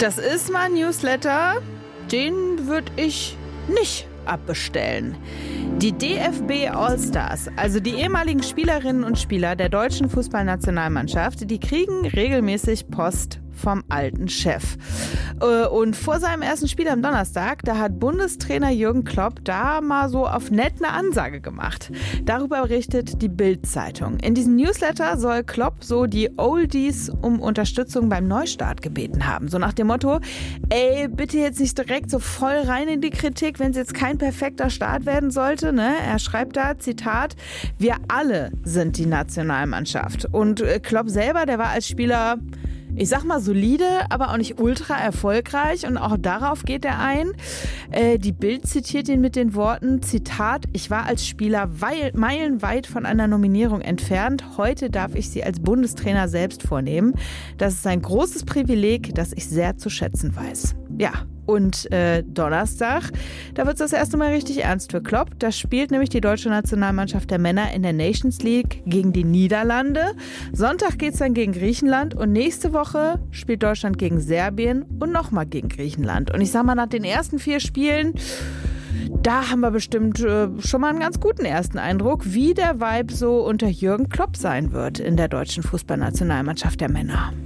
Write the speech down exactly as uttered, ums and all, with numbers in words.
Das ist mein Newsletter. Den würde ich nicht abbestellen. Die D F B Allstars, also die ehemaligen Spielerinnen und Spieler der deutschen Fußballnationalmannschaft, die kriegen regelmäßig Post vom alten Chef. Und vor seinem ersten Spiel am Donnerstag, da hat Bundestrainer Jürgen Klopp da mal so auf nett eine Ansage gemacht. Darüber berichtet die Bild-Zeitung. In diesem Newsletter soll Klopp so die Oldies um Unterstützung beim Neustart gebeten haben. So nach dem Motto, ey, bitte jetzt nicht direkt so voll rein in die Kritik, wenn es jetzt kein perfekter Start werden sollte. Ne? Er schreibt da, Zitat, wir alle sind die Nationalmannschaft. Und Klopp selber, der war als Spieler, ich sag mal solide, aber auch nicht ultra erfolgreich, und auch darauf geht er ein. Äh, die Bild zitiert ihn mit den Worten, Zitat, ich war als Spieler weil, meilenweit von einer Nominierung entfernt. Heute darf ich sie als Bundestrainer selbst vornehmen. Das ist ein großes Privileg, das ich sehr zu schätzen weiß. Ja. Und äh, Donnerstag, da wird es das erste Mal richtig ernst für Klopp. Da spielt nämlich die deutsche Nationalmannschaft der Männer in der Nations League gegen die Niederlande. Sonntag geht es dann gegen Griechenland und nächste Woche spielt Deutschland gegen Serbien und nochmal gegen Griechenland. Und ich sag mal, nach den ersten vier Spielen, da haben wir bestimmt äh, schon mal einen ganz guten ersten Eindruck, wie der Vibe so unter Jürgen Klopp sein wird in der deutschen Fußballnationalmannschaft der Männer.